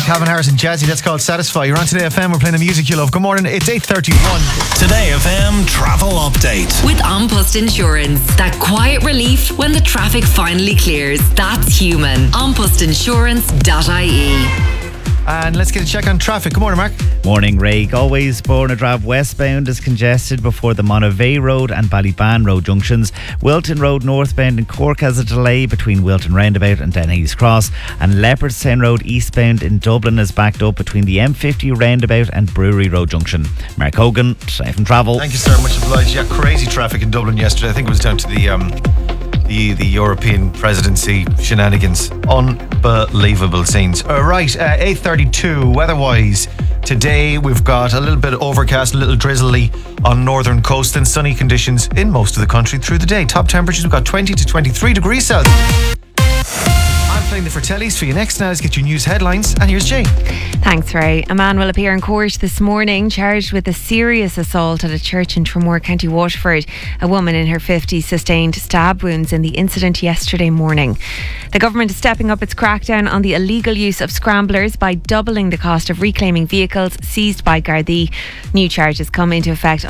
Calvin Harris and Jazzy. That's called Satisfy. You're on Today FM. We're playing the music you love. Good morning. It's 8:31. Today FM travel update with An Post Insurance. That quiet relief when the traffic finally clears. That's human. Anpostinsurance.ie. And let's get a check on traffic. Good morning, Mark. Morning, Ray. Galway's Bornadrab westbound is congested before the Monavea Road and Ballyban Road junctions. Wilton Road northbound in Cork has a delay between Wilton Roundabout and Dennehy's Cross. And Leopardstown Road eastbound in Dublin is backed up between the M50 Roundabout and Brewery Road junction. Mark Hogan, Safe and Travel. Thank you, sir. Much obliged. Yeah, crazy traffic in Dublin yesterday. I think it was down to the European presidency shenanigans. Unbelievable scenes. Right, 8:32 weather-wise. Today we've got a little bit overcast, a little drizzly on northern coast and sunny conditions in most of the country through the day. Top temperatures, we've got 20 to 23 degrees Celsius. I'm playing the Fratellis for you next. Now let's get your news headlines, and here's Jay. Thanks, Ray. A man will appear in court this morning charged with a serious assault at a church in Tramore, County Waterford. A woman in her 50s sustained stab wounds in the incident yesterday morning. The government is stepping up its crackdown on the illegal use of scramblers by doubling the cost of reclaiming vehicles seized by Gardaí. New charges come into effect